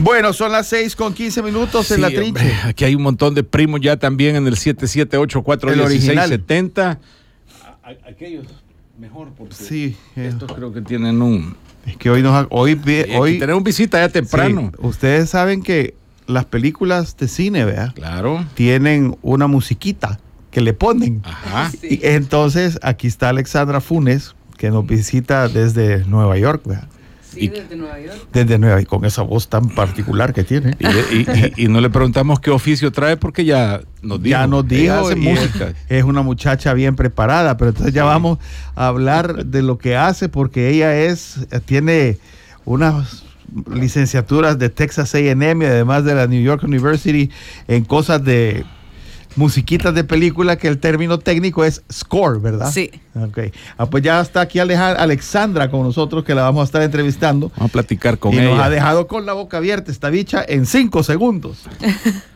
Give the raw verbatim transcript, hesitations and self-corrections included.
Bueno, son las seis con quince minutos Sí, en la hombre, trinche. aquí hay un montón de primos ya también en el siete siete ocho cuatro uno seis siete cero. Aquellos mejor porque Sí, eh, estos creo que tienen un... es que hoy nos hoy Hoy hoy tenemos visita ya temprano. sí, ustedes saben que las películas de cine, ¿verdad? Claro. Tienen una musiquita que le ponen. Ajá. Y entonces aquí está Alexandra Funes, que nos visita desde Nueva York, ¿verdad? Sí, desde Nueva York. Desde Nueva York, con esa voz tan particular que tiene. Y, y- y- y no le preguntamos qué oficio trae porque ya nos dijo. Ya nos Ella dijo, hace y es, música. es una muchacha bien preparada, pero entonces ya vamos a hablar de lo que hace, porque ella es, tiene unas licenciaturas de Texas A and M y además de la New York University en cosas de musiquitas de película, que el término técnico es score, ¿verdad? Sí. Ok. Ah, pues ya está aquí Aleja- Alexandra con nosotros, que la vamos a estar entrevistando. Vamos a platicar con y ella. nos ha dejado con la boca abierta esta bicha en cinco segundos.